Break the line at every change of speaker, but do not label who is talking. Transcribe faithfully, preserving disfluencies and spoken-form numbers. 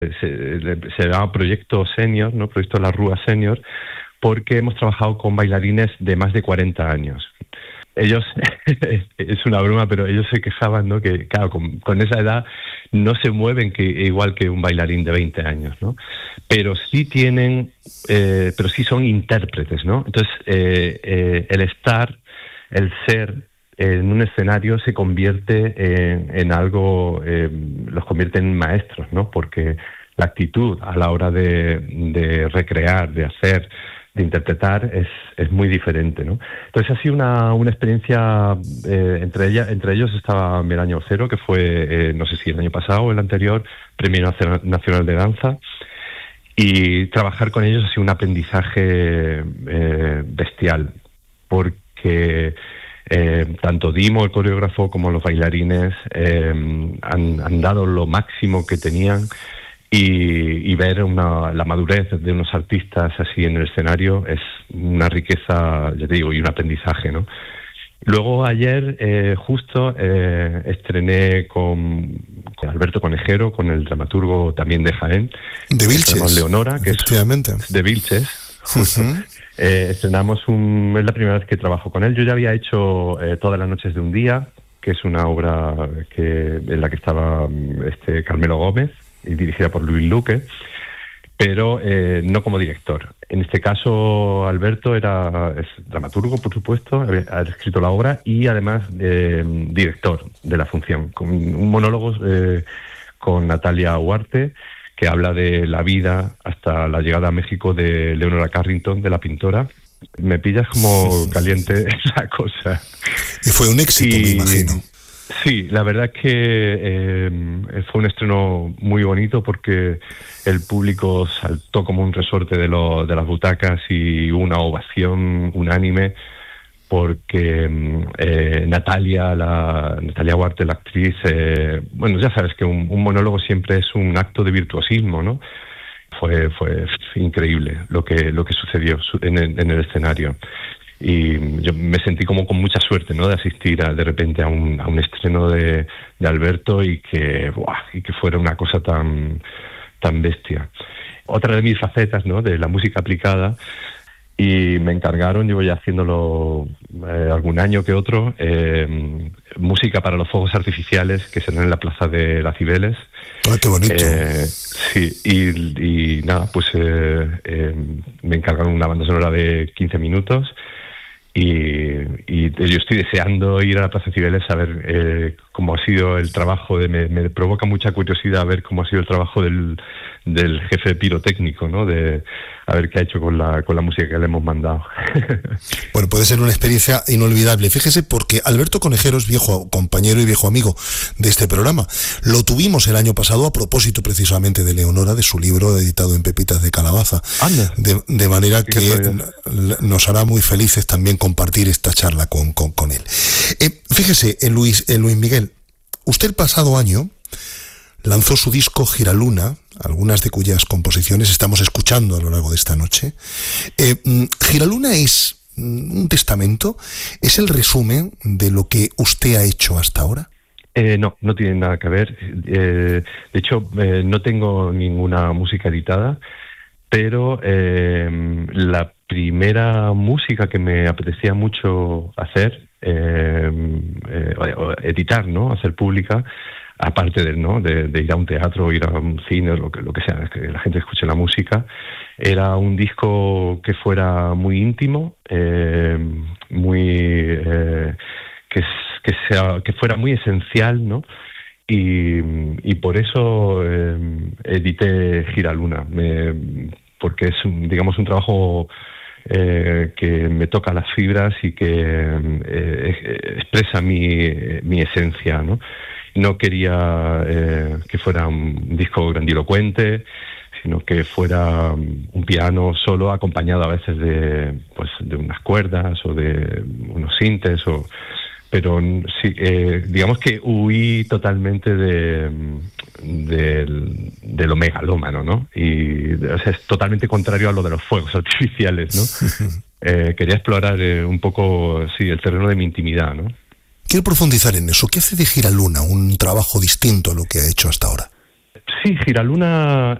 Se, se llama Proyecto Senior, ¿no? Proyecto La Rúa Senior, porque hemos trabajado con bailarines de más de cuarenta años. Ellos, es una broma, pero ellos se quejaban, ¿no? Que, claro, con, con esa edad no se mueven que, igual que un bailarín de veinte años, ¿no? Pero sí tienen, eh, pero sí son intérpretes, ¿no? Entonces, eh, eh, el estar, el ser en un escenario se convierte en, en algo, eh, los convierte en maestros, ¿no? Porque la actitud a la hora de, de recrear, de hacer, de interpretar es, es muy diferente, ¿no? Entonces ha sido una, una experiencia, eh, entre ella, entre ellos estaba Melaño Cero, que fue, eh, no sé si el año pasado o el anterior, Premio Nacional de Danza, y trabajar con ellos ha sido un aprendizaje eh, bestial, porque eh, tanto Dimo, el coreógrafo, como los bailarines eh, han, han dado lo máximo que tenían. Y, y ver una, la madurez de unos artistas así en el escenario es una riqueza, ya te digo, y un aprendizaje, ¿no? Luego ayer eh, justo eh, estrené con, con Alberto Conejero, con el dramaturgo también de Jaén,
de Vilches,
Leonora, que
efectivamente.
Es de Vilches, justo. Uh-huh. eh, estrenamos un, es la primera vez que trabajo con él. Yo ya había hecho eh, Todas las noches de un día, que es una obra que en la que estaba este Carmelo Gómez, y dirigida por Luis Luque, pero eh, no como director. En este caso, Alberto era es dramaturgo, por supuesto, ha escrito la obra y además eh, director de la función, con un monólogo eh, con Natalia Huarte, que habla de la vida hasta la llegada a México de Leonora Carrington, de la pintora. Me pillas como caliente esa cosa.
Y fue un éxito, y, me imagino.
Sí, la verdad es que eh, fue un estreno muy bonito porque el público saltó como un resorte de, lo, de las butacas y hubo una ovación unánime porque eh, Natalia, la, Natalia Huarte, la actriz, eh, bueno, ya sabes que un, un monólogo siempre es un acto de virtuosismo, ¿no? Fue, fue increíble lo que, lo que sucedió en el, en el escenario. Y yo me sentí como con mucha suerte, ¿no? De asistir a, de repente a un, a un estreno de, de Alberto y que, ¡buah! Y que fuera una cosa tan, tan bestia. Otra de mis facetas, ¿no? De la música aplicada, y me encargaron, llevo ya haciéndolo eh, algún año que otro, eh, música para los fuegos artificiales que serán en la Plaza de las Cibeles.
¡Ay, qué bonito!
Eh, sí, y, y nada, pues eh, eh, me encargaron una banda sonora de quince minutos. Y, y yo estoy deseando ir a la Plaza de Cibeles a ver eh, cómo ha sido el trabajo, de, me, me provoca mucha curiosidad a ver cómo ha sido el trabajo del, del jefe pirotécnico, ¿no? De a ver qué ha hecho con la, con la música que le hemos mandado.
Bueno, puede ser una experiencia inolvidable. Fíjese, porque Alberto Conejero es viejo compañero y viejo amigo de este programa. Lo tuvimos el año pasado a propósito precisamente de Leonora, de su libro editado en Pepitas de Calabaza. De, de manera que nos hará muy felices también compartir esta charla con, con, con él. Eh, fíjese, eh, Luis, eh, Luis Miguel, usted el pasado año lanzó su disco Giraluna, algunas de cuyas composiciones estamos escuchando a lo largo de esta noche. Eh, Giraluna es un testamento, es el resumen de lo que usted ha hecho hasta ahora.
Eh, no, no tiene nada que ver. Eh, de hecho, eh, no tengo ninguna música editada, pero eh, la primera música que me apetecía mucho hacer, eh, eh, editar, ¿no? Hacer pública, aparte de, ¿no? de, de ir a un teatro o ir a un cine, lo que, lo que sea, que la gente escuche la música, era un disco que fuera muy íntimo, eh, muy eh, que, que, sea, que fuera muy esencial, ¿no? Y, y por eso eh, edité Giraluna, me, porque es, un, digamos, un trabajo eh, que me toca las fibras y que eh, expresa mi, mi esencia, ¿no? No quería eh, que fuera un disco grandilocuente, sino que fuera un piano solo acompañado a veces de, pues, de unas cuerdas o de unos sintes, o, pero sí, eh, digamos que huí totalmente de, de, de lo megalómano, ¿no? Y o sea, es totalmente contrario a lo de los fuegos artificiales, ¿no? eh, quería explorar eh, un poco, sí, el terreno de mi intimidad, ¿no?
Quiero profundizar en eso. ¿Qué hace de Giraluna un trabajo distinto a lo que ha hecho hasta ahora?
Sí, Giraluna